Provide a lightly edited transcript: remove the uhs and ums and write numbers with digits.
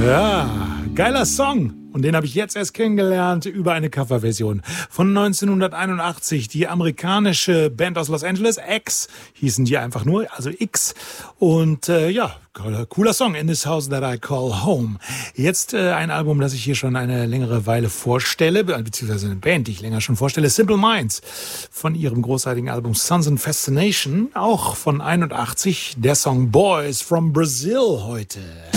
Ja, geiler Song. Und den habe ich jetzt erst kennengelernt über eine Coverversion von 1981. Die amerikanische Band aus Los Angeles, X, hießen die einfach nur, also X. Und ja, cooler Song, In This House That I Call Home. Jetzt ein Album, das ich hier schon eine längere Weile vorstelle, beziehungsweise eine Band, die ich länger schon vorstelle, Simple Minds, von ihrem großartigen Album Sons and Fascination, auch von 81, der Song Boys from Brazil heute.